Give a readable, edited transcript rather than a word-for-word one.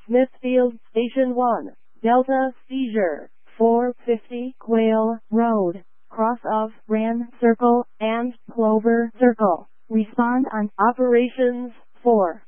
Smithfield Station 1, Delta Seizure, 450 Quail Road, cross of Wren Circle and Clover Circle. Respond on Operations 4.